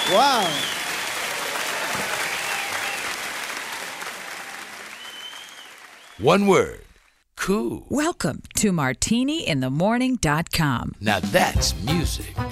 Wow. One word. Cool. Welcome to MartiniInTheMorning.com. Now that's music.